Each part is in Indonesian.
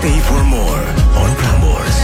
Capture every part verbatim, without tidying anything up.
Stay for more on Prambors.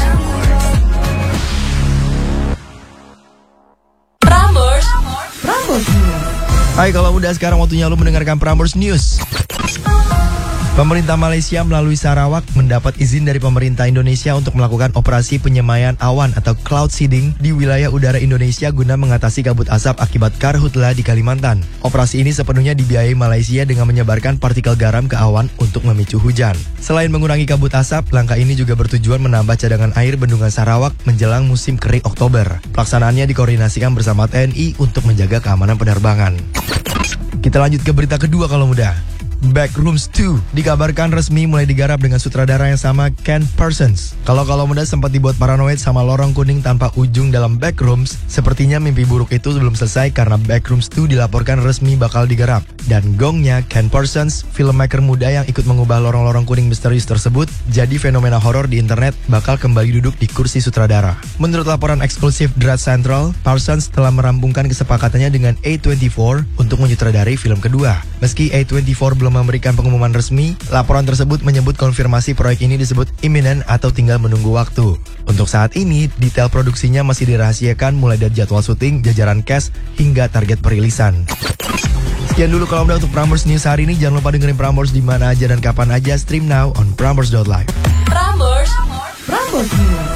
Prambors. Prambors News. Hai, kalau udah sekarang waktunya lu mendengarkan Prambors News. Pemerintah Malaysia melalui Sarawak mendapat izin dari pemerintah Indonesia untuk melakukan operasi penyemaian awan atau cloud seeding di wilayah udara Indonesia guna mengatasi kabut asap akibat karhutla di Kalimantan. Operasi ini sepenuhnya dibiayai Malaysia dengan menyebarkan partikel garam ke awan untuk memicu hujan. Selain mengurangi kabut asap, langkah ini juga bertujuan menambah cadangan air bendungan Sarawak menjelang musim kering Oktober. Pelaksanaannya dikoordinasikan bersama T N I untuk menjaga keamanan penerbangan. Kita lanjut ke berita kedua kalau muda. Backrooms dua dikabarkan resmi mulai digarap dengan sutradara yang sama, Ken Parsons. Kalau kalau muda sempat dibuat paranoid sama lorong kuning tanpa ujung dalam Backrooms, sepertinya mimpi buruk itu belum selesai karena Backrooms dua dilaporkan resmi bakal digarap. Dan gongnya, Ken Parsons, filmmaker muda yang ikut mengubah lorong-lorong kuning misterius tersebut jadi fenomena horor di internet, bakal kembali duduk di kursi sutradara. Menurut laporan eksklusif Drat Central, Parsons telah merampungkan kesepakatannya dengan A dua puluh empat untuk menyutradari film kedua. Meski A dua puluh empat belum memberikan pengumuman resmi, laporan tersebut menyebut konfirmasi proyek ini disebut imminent atau tinggal menunggu waktu. Untuk saat ini, detail produksinya masih dirahasiakan mulai dari jadwal syuting, jajaran cast, hingga target perilisan. Sekian dulu kalau udah untuk Prambors News hari ini. Jangan lupa dengerin Prambors di mana aja dan kapan aja. Stream now on prambors dot live. Prambors. Prambors News.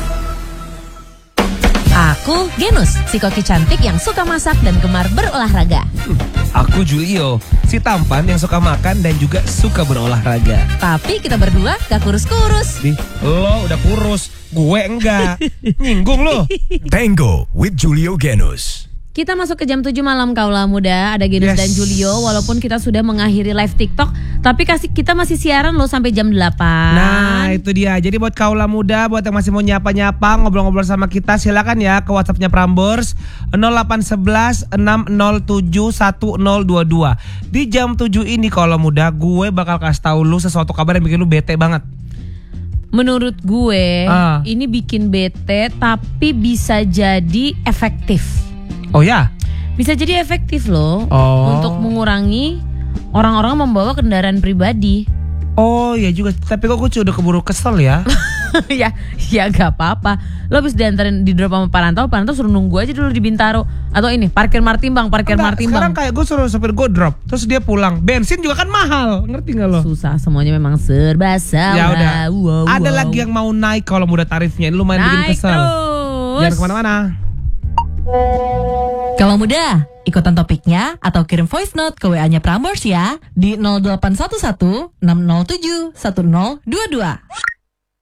Aku Genus, si koki cantik yang suka masak dan gemar berolahraga. Aku Julio, si tampan yang suka makan dan juga suka berolahraga. Tapi kita berdua gak kurus-kurus. Di, lo udah kurus, gue enggak. Nyinggung lo. Tango with Julio Genus. Kita masuk ke jam tujuh malam Kaula Muda. Ada Genus Yes. dan Julio. Walaupun kita sudah mengakhiri live TikTok, tapi kasih kita masih siaran loh sampai jam delapan. Nah itu dia. Jadi buat kaula muda, buat yang masih mau nyapa-nyapa, ngobrol-ngobrol sama kita, silakan ya ke WhatsAppnya Prambors nol delapan satu satu enam nol tujuh satu nol dua dua. Di jam tujuh ini kaula muda, gue bakal kasih tahu lu sesuatu kabar yang bikin lu bete banget. Menurut gue Ah. ini bikin bete tapi bisa jadi efektif. Oh ya? Bisa jadi efektif loh Oh. untuk mengurangi orang-orang membawa kendaraan pribadi. Oh ya juga. Tapi kok gue udah keburu kesel ya. ya, ya gak apa-apa. Lo habis diantarin di drop sama Parantau, Parantau suruh nunggu aja dulu di Bintaro. Atau ini parkir Martimbang, parkir Enggak, Martimbang. sekarang kayak gue suruh supir gue drop, terus dia pulang. Bensin juga kan mahal, ngerti gak lo? Susah, semuanya memang serba salah. Ya udah. Wow, Ada wow. lagi yang mau naik kalau muda tarifnya. Ini lumayan bikin Naik kesel. terus. Jangan kemana-mana. Kalau muda, ikutan topiknya atau kirim voice note ke W A-nya Prambors ya di nol delapan satu satu enam nol tujuh satu nol dua dua.